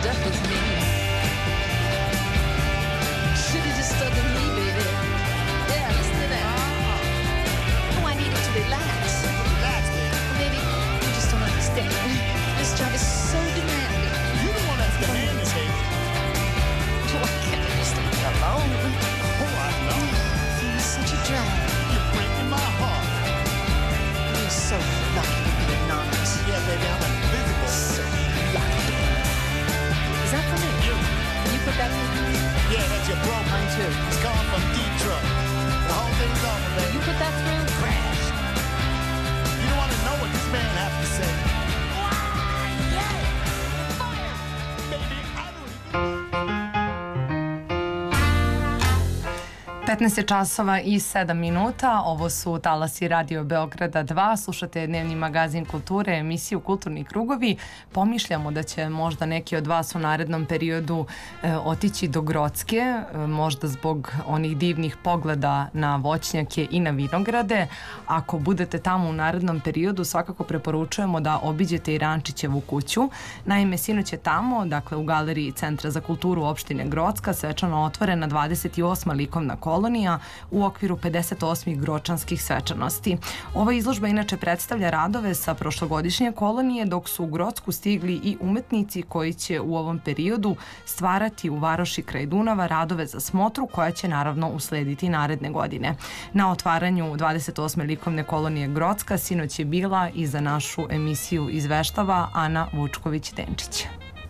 up with me. Should've just stuck with me, baby. Yeah, listen to that. Oh, I needed to relax. Relax, baby. Baby, you just don't understand. This job is so demanding. You're the one that's demanding, baby. Why can't I just leave me alone? Oh, I know. You're such a drag. You're breaking my heart. You're so lucky to be a nut. Yeah, baby, I'm invisible. So lucky. Is that for me? You put that for me? Yeah, that's your bro. Mine too. It's coming from Detroit. The whole thing's over, baby. You put that through? Crash. You don't want to know what this man has to say. Baby, I don't 15 je časova i 7 minuta. Ovo su talasi Radio Beograda 2. Slušate dnevni magazin kulture, emisiju Kulturni krugovi. Pomišljamo da će možda neki od vas u narednom periodu otići do Grocke, možda zbog onih divnih pogleda na voćnjake i na vinograde. Ako budete tamo u narednom periodu, svakako preporučujemo da obiđete i Rančićevu kuću. Naime, sinoć je tamo, dakle u galeriji Centra za kulturu opštine Grocka, svečano otvorena 28. likovna kolonija u okviru 58. gročanskih svečanosti. Ova izložba inače predstavlja radove sa prošlogodišnje kolonije, dok su u Grocku stigli i umetnici koji će u ovom periodu stvarati u varoši kraj Dunava radove za smotru koja će naravno uslediti naredne godine. Na otvaranju 28. likovne kolonije Grocka sinoć je bila i za našu emisiju izveštava Ana Vučković-Denčić.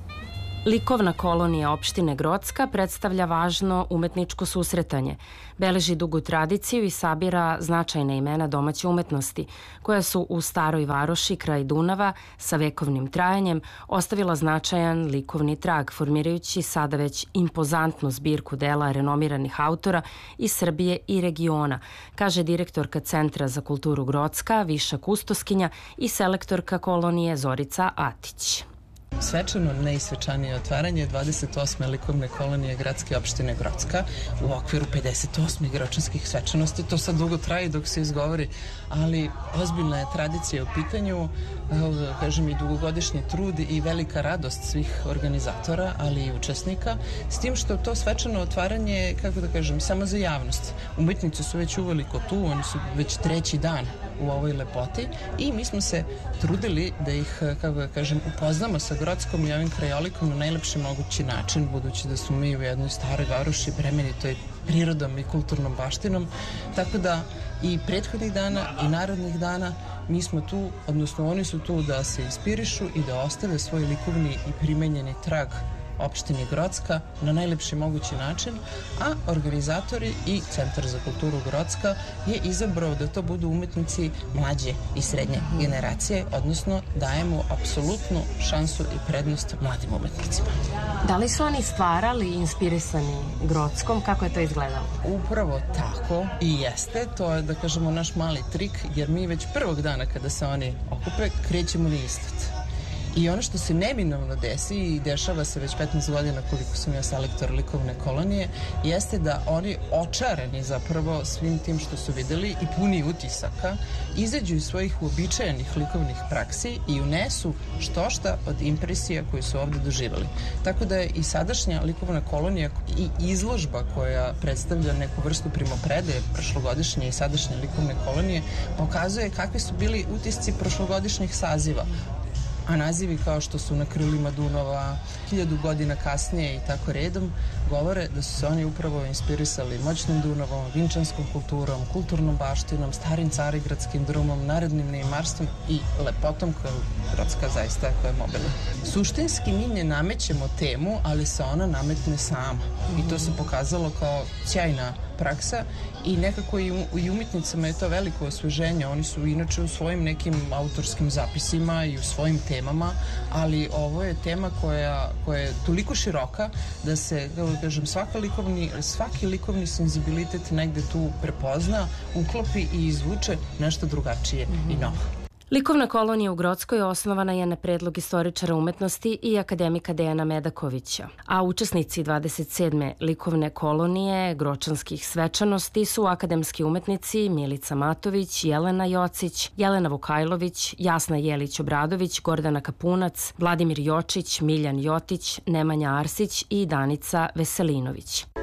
Likovna kolonija opštine Grocka predstavlja važno umetničko susretanje, beleži dugu tradiciju i sabira značajna imena domaće umetnosti, koja su u Staroj Varoši kraj Dunava sa vekovnim trajanjem ostavila značajan likovni trag, formirajući sada već impozantnu zbirku dela renomiranih autora iz Srbije i regiona, kaže direktorka Centra za kulturu Grocka, Viša Kustoskinja i selektorka kolonije Zorica Atić. Svečano najsvečanije otvaranje 28. likovne kolonije gradske opštine Grocka u okviru 58. gročanskih svečanosti. To sad dugo traje dok se izgovori, ali ozbiljna je tradicija u pitanju, kažem i dugogodišnji trud i velika radost svih organizatora, ali i učesnika, s tim što to svečano otvaranje, kako da kažem, samo za javnost. Umetnici su već uveliko tu, oni su već treći dan u ovoj lepoti i mi smo se trudili da ih, kako da kažem, upoznamo sa Grockom i ovim krajolikom na najlepši mogući način, budući da smo mi u jednoj staroj varoši bremenitoj prirodom i kulturnom baštinom, tako da i prethodnih dana i narodnih dana mi smo tu, odnosno oni su tu da se inspirišu i da ostave svoj likovni i primenjeni trag opštini Grocka na najlepši mogući način, a organizatori i Centar za kulturu Grocka je izabrao da to budu umetnici mlađe i srednje generacije, odnosno dajemo apsolutnu šansu i prednost mladim umetnicima. Da li su oni stvarali inspirisani Grockom? Kako je to izgledalo? Upravo tako i jeste. To je, da kažemo, naš mali trik, jer mi već prvog dana kada se oni okupe krećemo na istot. I ono što se neminovno desi i dešava se već 15 godina koliko sam ja selektor likovne kolonije, jeste da oni očarani zapravo svim tim što su videli i puni utisaka, izađu iz svojih uobičajenih likovnih praksi i unesu štošta od impresija koje su ovde doživali. Tako da je i sadašnja likovna kolonija i izložba koja predstavlja neku vrstu primopredaje prošlogodišnje i sadašnje likovne kolonije pokazuje kakvi su bili utisci prošlogodišnjih saziva. A nazivi kao što su Na krilima Dunava, 1000 godina kasnije i tako redom, govore da su se oni upravo inspirisali moćnim Dunavom, vinčanskom kulturom, kulturnom baštinom, starim carigradskim drumom, narodnim neimarstvom i lepotom koja je Grocka zaista koja je mobilna. Suštinski mi ne namećemo temu, ali se ona nametne sama. I to se pokazalo kao sjajna praksa i nekako i umetnicama je to veliko osveženje. Oni su inače u svojim nekim autorskim zapisima i u svojim temama, ali ovo je tema koja je toliko široka da se, kako da kažem, svaki likovni senzibilitet negde tu prepozna, uklopi i izvuče nešto drugačije i novo. Likovna kolonija u Grockoj osnovana je na predlog istoričara umetnosti i akademika Dejana Medakovića, a učesnici 27. likovne kolonije Gročanskih svečanosti su akademski umetnici Milica Matović, Jelena Jocić, Jelena Vukajlović, Jasna Jelić-Obradović, Gordana Kapunac, Vladimir Jočić, Miljan Jotić, Nemanja Arsić i Danica Veselinović.